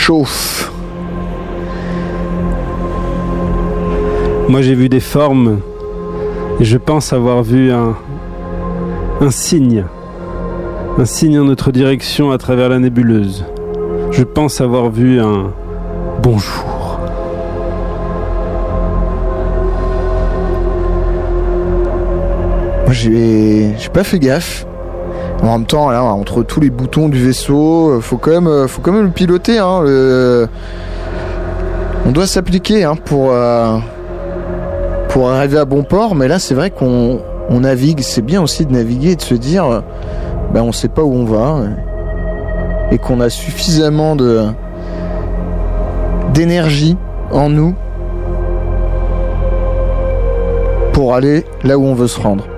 chauffe. Moi j'ai vu des formes et je pense avoir vu un signe en notre direction à travers la nébuleuse. Je pense avoir vu un bonjour. Moi j'ai pas fait gaffe. En même temps, là, entre tous les boutons du vaisseau, faut quand même le piloter. Hein, on doit s'appliquer pour arriver à bon port. Mais là, c'est vrai qu'on navigue. C'est bien aussi de naviguer et de se dire, on sait pas où on va et qu'on a suffisamment d'énergie en nous pour aller là où on veut se rendre.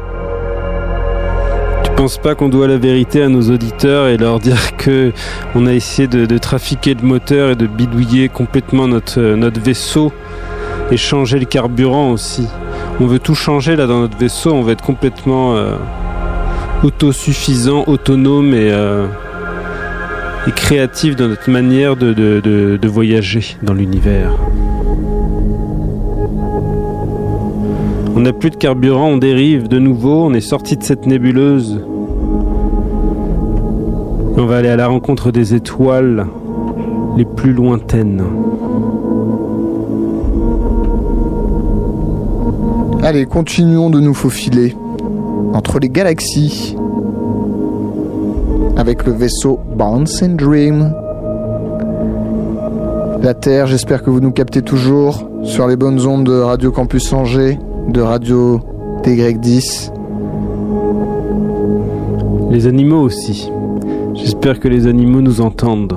Je pense pas qu'on doit la vérité à nos auditeurs et leur dire que on a essayé de trafiquer le moteur et de bidouiller complètement notre vaisseau et changer le carburant aussi. On veut tout changer là dans notre vaisseau, on veut être complètement autosuffisant, autonome et créatif dans notre manière de voyager dans l'univers. On n'a plus de carburant, on dérive de nouveau, on est sorti de cette nébuleuse. Et on va aller à la rencontre des étoiles les plus lointaines. Allez, continuons de nous faufiler entre les galaxies avec le vaisseau Bounce and Dream. La Terre, j'espère que vous nous captez toujours sur les bonnes ondes de Radio Campus Angers, de Radio TY10. Les animaux aussi. J'espère que les animaux nous entendent.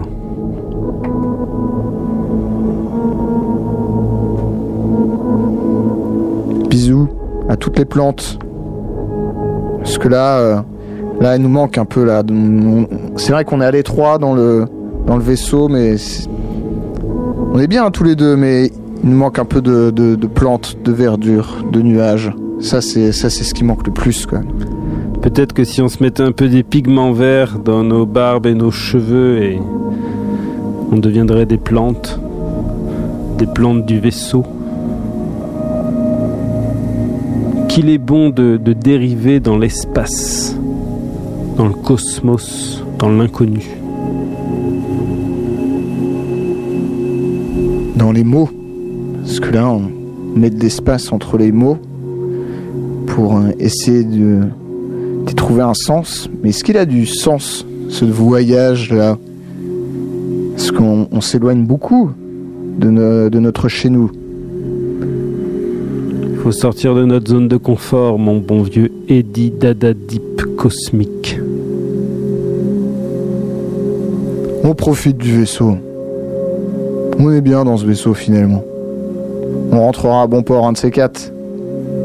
Bisous à toutes les plantes. Parce que là, il nous manque un peu là. C'est vrai qu'on est à l'étroit dans le vaisseau, mais on est bien tous les deux, mais il nous manque un peu de plantes, de verdure, de nuages. Ça c'est ce qui manque le plus, quoi. Peut-être que si on se mettait un peu des pigments verts dans nos barbes et nos cheveux, et on deviendrait des plantes du vaisseau. Qu'il est bon de dériver dans l'espace, dans le cosmos, dans l'inconnu. Dans les mots. Parce que là, on met de l'espace entre les mots pour essayer d'y trouver un sens. Mais est-ce qu'il a du sens, ce voyage-là? Parce qu'on s'éloigne beaucoup de notre chez-nous. Il faut sortir de notre zone de confort, mon bon vieux Eddie Dada Deep cosmique. On profite du vaisseau. On est bien dans ce vaisseau finalement. On rentrera à bon port, un de ces quatre.